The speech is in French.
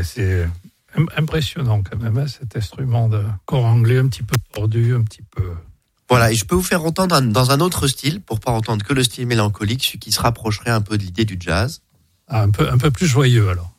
c'est impressionnant quand même, hein, cet instrument de corps anglais un petit peu tordu, un petit peu... Voilà, et je peux vous faire entendre dans un autre style, pour pas entendre que le style mélancolique, celui qui se rapprocherait un peu de l'idée du jazz. Un peu plus joyeux alors.